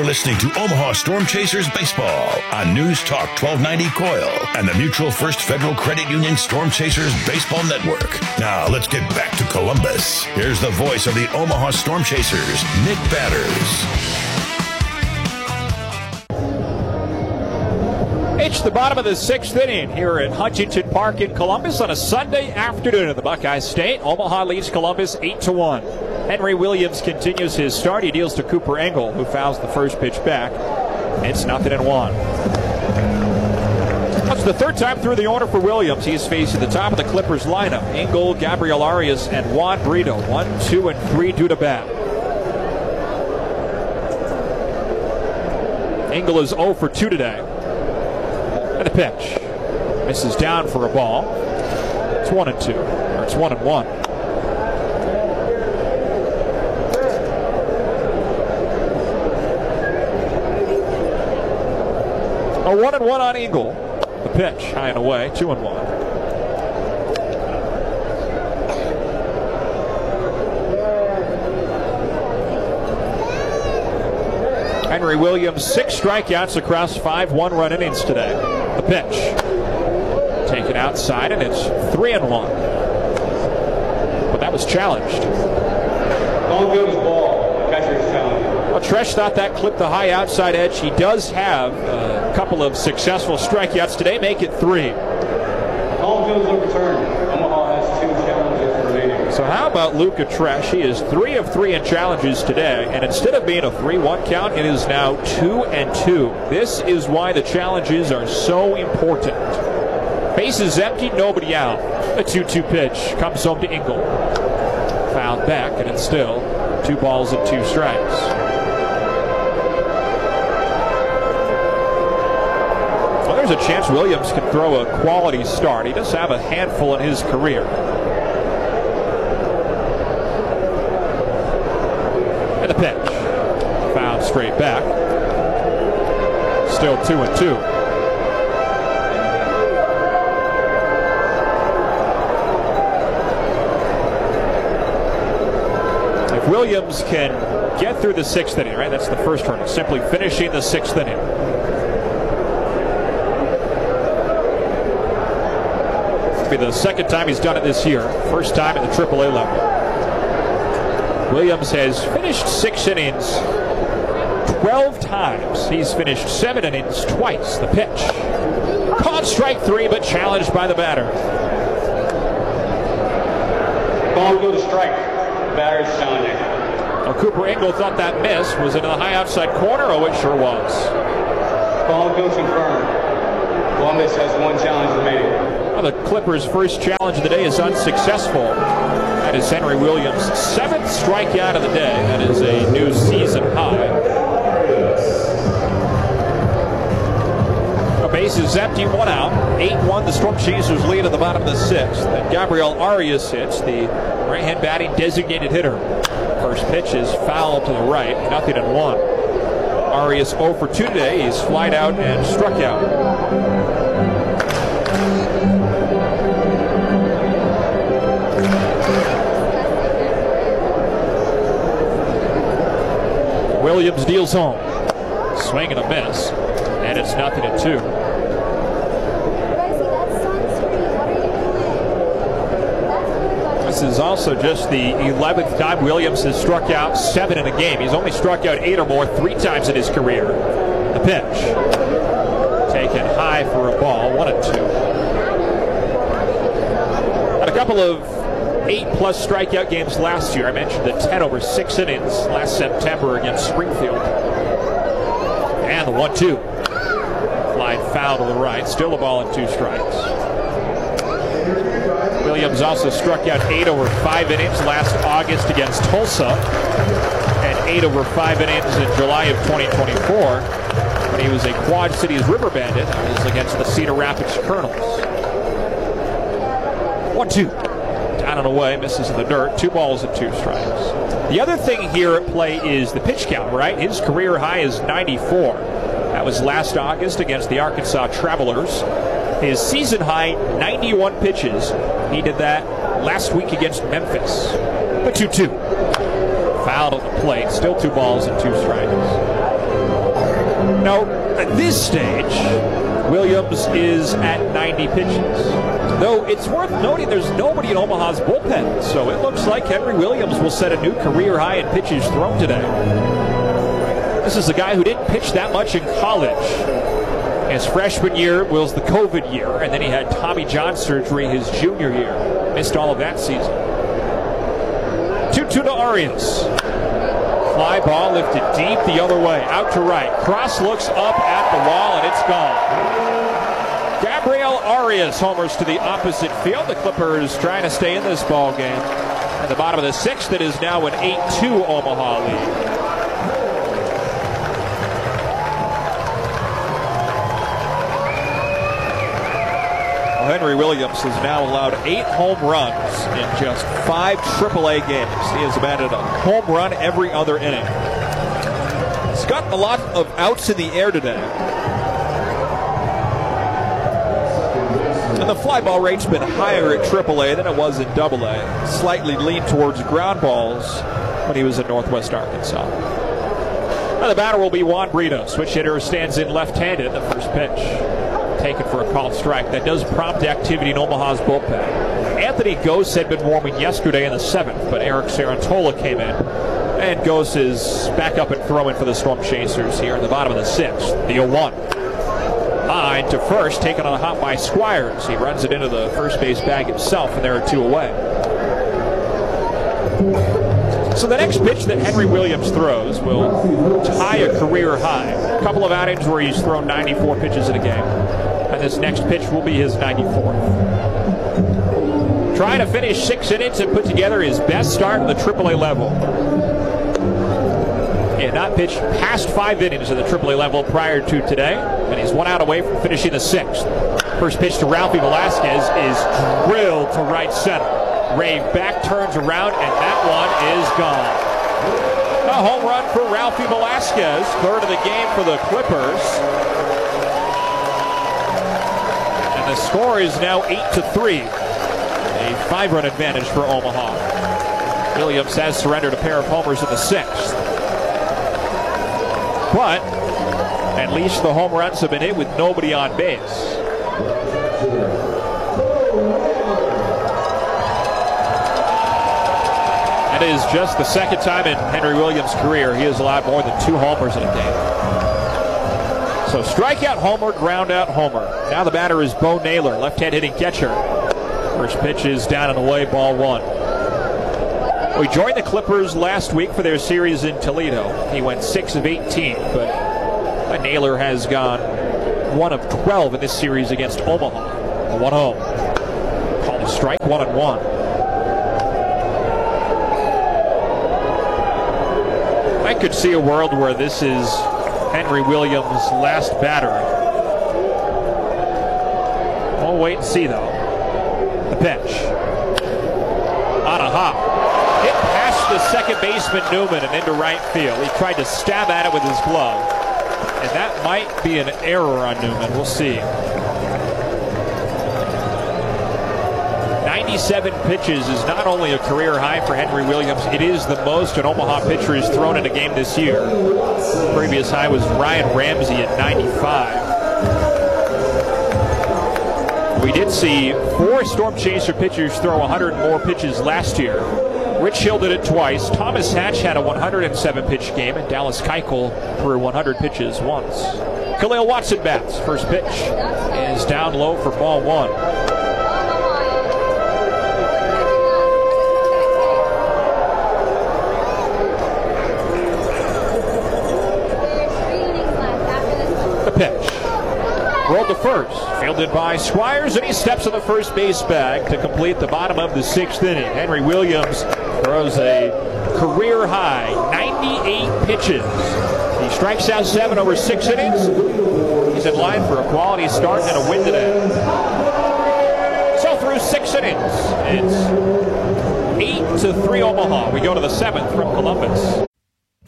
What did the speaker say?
You're listening to Omaha Storm Chasers Baseball on News Talk 1290 Coil and the Mutual First Federal Credit Union Storm Chasers Baseball Network. Now let's get back to Columbus. Here's the voice of the Omaha Storm Chasers, Nick Batters. It's the bottom of the sixth inning here at Huntington Park in Columbus on a Sunday afternoon in the Buckeye State. Omaha leads Columbus 8-1. Henry Williams continues his start. He deals to Cooper Engel, who fouls the first pitch back. It's 0-1. That's the third time through the order for Williams. He's facing the top of the Clippers lineup. Engel, Gabriel Arias, and Juan Brito. 1, 2, and 3 due to bat. Engel is 0 for 2 today. And the pitch. Misses down for a ball. It's 1-2. Or it's 1-1. A 1-1 on Engel. The pitch, high and away, 2-1. Henry Williams, 6 strikeouts across 5 one-run innings today. The pitch. Taken outside, and it's 3-1. But that was challenged. Ball goes ball. Catcher's challenge. Well, Tresh thought that clipped the high outside edge. He does have a couple of successful strikeouts today, make it 3. Ball goes overturned. Omaha has 2 challenges remaining. So how about Luca Tresh? He is 3 of 3 in challenges today, and instead of being a 3-1 count, it is now 2-2. This is why the challenges are so important. Bases empty, nobody out. A 2-2 pitch comes home to Engel. Fouled back, and it's still 2 balls and 2 strikes. Well, there's a chance Williams can throw a quality start. He does have a handful in his career. And the pitch. Fouled straight back. Still 2-2. If Williams can get through the 6th inning, right? That's the first hurdle. Simply finishing the 6th inning. It'll be the second time he's done it this year. First time at the AAA level. Williams has finished 6 innings 12 times. He's finished 7 innings twice. The pitch. Caught strike 3, but challenged by the batter. Ball goes strike. Batter's challenging. Well, Cooper Engel thought that miss was into the high outside corner. Oh, it sure was. Ball goes confirmed. Columbus has 1 challenge remaining. Well, the Clippers' first challenge of the day is unsuccessful. That is Henry Williams' 7th strikeout of the day. That is a new season high. The base is empty, 1 out. 8-1, the Storm Chasers lead at the bottom of the 6th. And Gabriel Arias hits, the right-hand batting designated hitter. First pitch is foul to the right, 0-1. Arias 0 for 2 today. He's flied out and struck out. Williams deals home. Swing and a miss. And it's 0-2. This is also just the 11th time Williams has struck out 7 in a game. He's only struck out 8 or more 3 times in his career. The pitch. Taken high for a ball. 1-2. Had a couple of 8+ strikeout games last year. I mentioned the 10 over 6 innings last September against Springfield. And the 1-2. Fly foul to the right. Still a ball and 2 strikes. Williams also struck out 8 over 5 innings last August against Tulsa. And 8 over 5 innings in July of 2024 when he was a Quad Cities River Bandit. That was against the Cedar Rapids Colonels. 1-2. Down and away, misses in the dirt. 2 balls and 2 strikes. The other thing here at play is the pitch count, right? His career high is 94. That was last August against the Arkansas Travelers. His season high, 91 pitches. He did that last week against Memphis. The 2-2. Fouled on the plate. Still 2 balls and 2 strikes. Now, at this stage, Williams is at 90 pitches. Though it's worth noting there's nobody in Omaha's bullpen, so it looks like Henry Williams will set a new career high in pitches thrown today. This is a guy who didn't pitch that much in college. His freshman year was the COVID year, and then he had Tommy John surgery his junior year. Missed all of that season. 2-2 to Arias. Fly ball lifted deep the other way, out to right. Cross looks up at the wall, and it's gone. Gabriel Arias homers to the opposite field. The Clippers trying to stay in this ball game. At the bottom of the sixth, it is now an 8-2 Omaha lead. Henry Williams has now allowed 8 home runs in just 5 AAA games. He has batted a home run every other inning. He's gotten a lot of outs in the air today. And the fly ball rate's been higher at AAA than it was in AA. Slightly leaned towards ground balls when he was in Northwest Arkansas. Now the batter will be Juan Brito. Switch hitter stands in left-handed in the first pitch. Taken for a called strike. That does prompt activity in Omaha's bullpen. Anthony Gose had been warming yesterday in the 7th, but Eric Sarantola came in. And Gose is back up and throwing for the Storm Chasers here in the bottom of the 6th. The 0-1. Line to first, taken on a hop by Squires. He runs it into the first base bag himself, and there are 2 away. So the next pitch that Henry Williams throws will tie a career high. A couple of outings where he's thrown 94 pitches in a game. And this next pitch will be his 94th. Trying to finish 6 innings and put together his best start at the AAA level. He had not pitched past 5 innings at the AAA level prior to today, and he's 1 out away from finishing the 6th. First pitch to Ralphie Velasquez is drilled to right center. Ray back turns around, and that one is gone. A home run for Ralphie Velasquez, 3rd of the game for the Clippers. The score is now 8-3, a 5-run advantage for Omaha. Williams has surrendered a pair of homers in the 6th. But at least the home runs have been hit with nobody on base. That is just the 2nd time in Henry Williams' career he has allowed more than 2 homers in a game. So strikeout homer, ground out homer. Now the batter is Bo Naylor, left-hand hitting catcher. First pitch is down and away, ball 1. We joined the Clippers last week for their series in Toledo. He went 6 of 18, but Naylor has gone 1 of 12 in this series against Omaha. A 1-0. Called a strike, 1-1. I could see a world where this is Henry Williams' last batter. We'll wait and see, though. The pitch. On a hop. Hit past the second baseman Newman and into right field. He tried to stab at it with his glove. And that might be an error on Newman. We'll see. 97 pitches is not only a career high for Henry Williams, it is the most an Omaha pitcher has thrown in a game this year. The previous high was Ryan Ramsey at 95. We did see 4 Storm Chaser pitchers throw 100 more pitches last year. Rich Hill did it twice. Thomas Hatch had a 107-pitch game, and Dallas Keuchel threw 100 pitches once. Khalil Watson bats. First pitch is down low for ball 1. Pitch. Rolled to first. Fielded by Squires, and he steps on the first base bag to complete the bottom of the 6th inning. Henry Williams throws a career high 98 pitches. He strikes out 7 over 6 innings. He's in line for a quality start and a win today. So through 6 innings, it's 8-3 Omaha. We go to the 7th from Columbus.